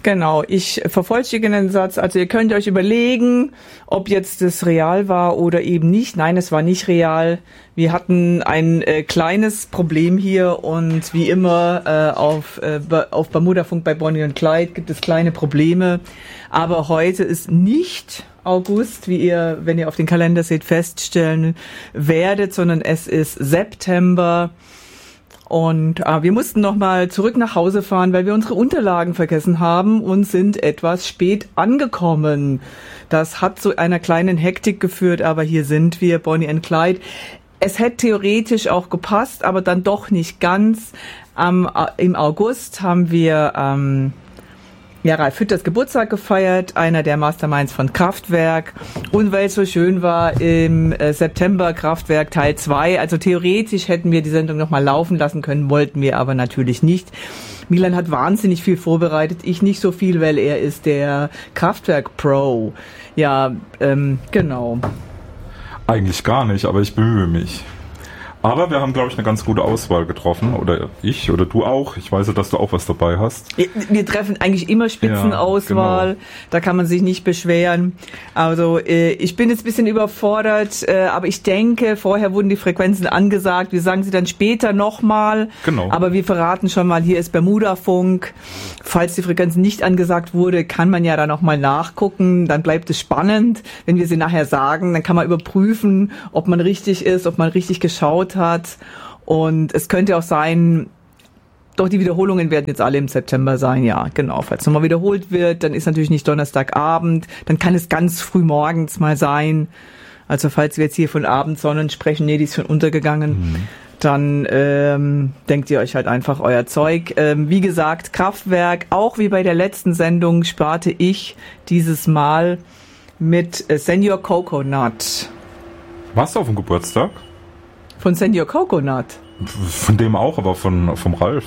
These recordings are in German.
Genau, ich vervollständige den Satz. Also ihr könnt euch überlegen, ob jetzt das real war oder eben nicht. Nein, es war nicht real. Wir hatten ein kleines Problem hier und wie immer auf Bermudafunk bei Bonnie und Clyde gibt es kleine Probleme. Aber heute ist nicht August, wie ihr, wenn ihr auf den Kalender seht, feststellen werdet, sondern es ist September. Und wir mussten nochmal zurück nach Hause fahren, weil wir unsere Unterlagen vergessen haben und sind etwas spät angekommen. Das hat zu einer kleinen Hektik geführt, aber hier sind wir, Bonnie and Clyde. Es hätte theoretisch auch gepasst, aber dann doch nicht ganz. Im August haben wir Ralf Hütters Geburtstag gefeiert, einer der Masterminds von Kraftwerk. Und weil es so schön war, im September Kraftwerk Teil 2. Also theoretisch hätten wir die Sendung nochmal laufen lassen können, wollten wir aber natürlich nicht. Milan hat wahnsinnig viel vorbereitet, ich nicht so viel, weil er ist der Kraftwerk-Pro. Ja, genau. Eigentlich gar nicht, aber ich bemühe mich. Aber wir haben, glaube ich, eine ganz gute Auswahl getroffen. Oder ich oder du auch. Ich weiß ja, dass du auch was dabei hast. Wir treffen eigentlich immer Spitzenauswahl. Ja, genau. Da kann man sich nicht beschweren. Also ich bin jetzt ein bisschen überfordert. Aber ich denke, vorher wurden die Frequenzen angesagt. Wir sagen sie dann später nochmal. Genau. Aber wir verraten schon mal, hier ist Bermudafunk. Falls die Frequenz nicht angesagt wurde, kann man ja da nochmal nachgucken. Dann bleibt es spannend. Wenn wir sie nachher sagen, dann kann man überprüfen, ob man richtig ist, ob man richtig geschaut hat. Und es könnte auch sein, doch die Wiederholungen werden jetzt alle im September sein, ja, genau. Falls nochmal wiederholt wird, dann ist natürlich nicht Donnerstagabend, dann kann es ganz früh morgens mal sein. Also falls wir jetzt hier von Abendsonnen sprechen, nee, die ist schon untergegangen, dann denkt ihr euch halt einfach euer Zeug. Wie gesagt, Kraftwerk, auch wie bei der letzten Sendung, sparte ich dieses Mal mit Senior Coconut. Warst du auf dem Geburtstag? Von Senior Coconut? Von dem auch, aber vom Ralf.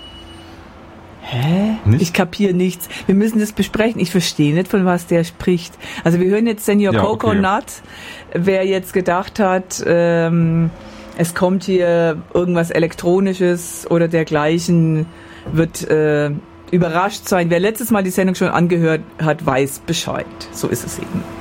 Hä? Nicht? Ich kapiere nichts. Wir müssen das besprechen. Ich verstehe nicht, von was der spricht. Also wir hören jetzt Senior Coconut. Okay. Wer jetzt gedacht hat, es kommt hier irgendwas Elektronisches oder dergleichen, wird überrascht sein. Wer letztes Mal die Sendung schon angehört hat, weiß Bescheid. So ist es eben.